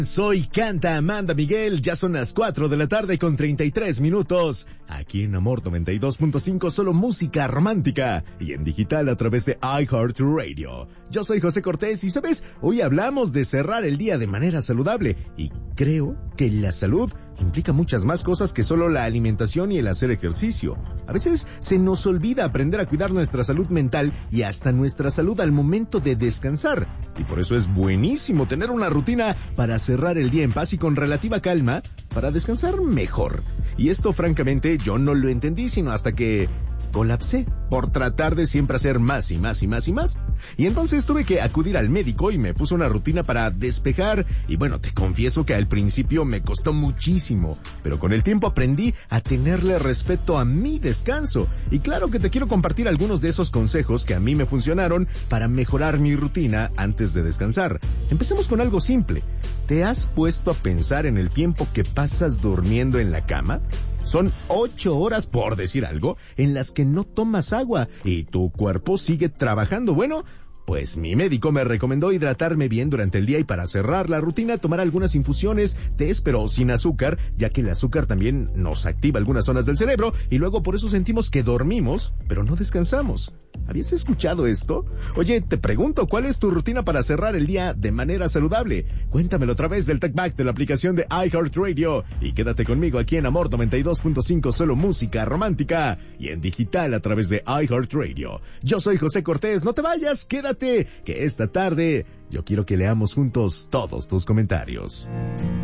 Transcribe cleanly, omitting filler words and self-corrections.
Soy Canta Amanda Miguel, ya son las 4 de la tarde con 33 minutos. Aquí en Amor 92.5, solo música romántica y en digital a través de iHeartRadio. Yo soy José Cortés y, ¿sabes? Hoy hablamos de cerrar el día de manera saludable y creo que la salud implica muchas más cosas que solo la alimentación y el hacer ejercicio. A veces se nos olvida aprender a cuidar nuestra salud mental y hasta nuestra salud al momento de descansar. Y por eso es buenísimo tener una rutina para cerrar el día en paz y con relativa calma para descansar mejor. Y esto francamente yo no lo entendí sino hasta que colapsé por tratar de siempre hacer más y más y más y más. Y entonces tuve que acudir al médico y me puso una rutina para despejar. Y bueno, te confieso que al principio me costó muchísimo, pero con el tiempo aprendí a tenerle respeto a mi descanso. Y claro que te quiero compartir algunos de esos consejos que a mí me funcionaron para mejorar mi rutina antes de descansar. Empecemos con algo simple. ¿Te has puesto a pensar en el tiempo que pasas durmiendo en la cama? Son 8 horas, por decir algo, en las que no tomas agua y tu cuerpo sigue trabajando. Bueno, pues mi médico me recomendó hidratarme bien durante el día y para cerrar la rutina tomar algunas infusiones, tés, pero sin azúcar, ya que el azúcar también nos activa algunas zonas del cerebro y luego por eso sentimos que dormimos, pero no descansamos. ¿Habías escuchado esto? Oye, te pregunto, ¿cuál es tu rutina para cerrar el día de manera saludable? Cuéntamelo a través del TalkBack de la aplicación de iHeartRadio y quédate conmigo aquí en Amor 92.5, solo música romántica y en digital a través de iHeartRadio. Yo soy José Cortés, no te vayas, quédate, que esta tarde yo quiero que leamos juntos todos tus comentarios.